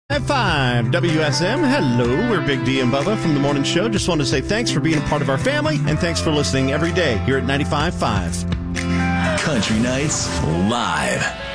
At 5 WSM, hello, we're Big D and Bubba from The Morning Show. Just wanted to say thanks for being a part of our family, and thanks for listening every day here at 95.5. Country Nights Live.